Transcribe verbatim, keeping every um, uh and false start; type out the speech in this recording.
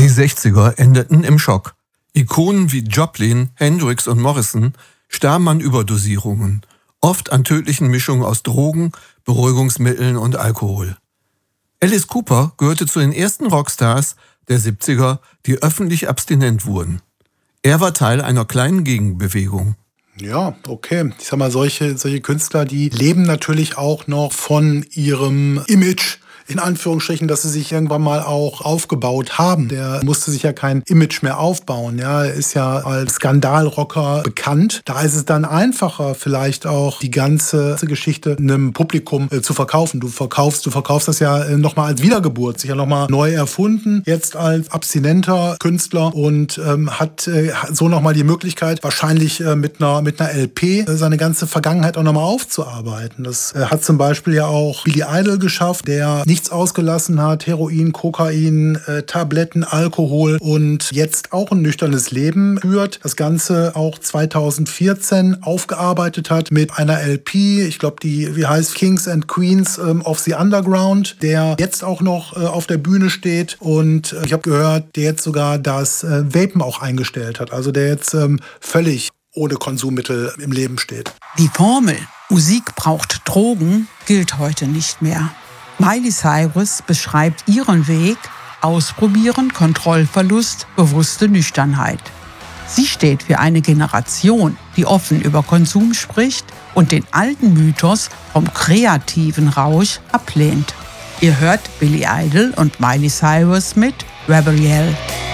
sechziger endeten im Schock. Ikonen wie Joplin, Hendrix und Morrison starben an Überdosierungen, oft an tödlichen Mischungen aus Drogen, Beruhigungsmitteln und Alkohol. Alice Cooper gehörte zu den ersten Rockstars der siebziger, die öffentlich abstinent wurden. Er war Teil einer kleinen Gegenbewegung. Ja, okay. Ich sag mal, solche, solche Künstler, die leben natürlich auch noch von ihrem Image, in Anführungsstrichen, dass sie sich irgendwann mal auch aufgebaut haben. Der musste sich ja kein Image mehr aufbauen. Ja, er ist ja als Skandalrocker bekannt. Da ist es dann einfacher, vielleicht auch die ganze Geschichte einem Publikum äh, zu verkaufen. Du verkaufst, du verkaufst das ja äh, nochmal als Wiedergeburt, sich ja nochmal neu erfunden, jetzt als abstinenter Künstler und ähm, hat äh, so nochmal die Möglichkeit, wahrscheinlich äh, mit einer mit einer L P äh, seine ganze Vergangenheit auch nochmal aufzuarbeiten. Das äh, hat zum Beispiel ja auch Billy Idol geschafft, der nicht ausgelassen hat, Heroin, Kokain, äh, Tabletten, Alkohol und jetzt auch ein nüchternes Leben führt. Das Ganze auch zweitausendvierzehn aufgearbeitet hat mit einer L P, ich glaube die, wie heißt, Kings and Queens ähm, of the Underground, der jetzt auch noch äh, auf der Bühne steht und äh, ich habe gehört, der jetzt sogar das äh, Vapen auch eingestellt hat, also der jetzt ähm, völlig ohne Konsummittel im Leben steht. Die Formel, Musik braucht Drogen, gilt heute nicht mehr. Miley Cyrus beschreibt ihren Weg: Ausprobieren, Kontrollverlust, bewusste Nüchternheit. Sie steht für eine Generation, die offen über Konsum spricht und den alten Mythos vom kreativen Rausch ablehnt. Ihr hört Billy Idol und Miley Cyrus mit Rebel Yell.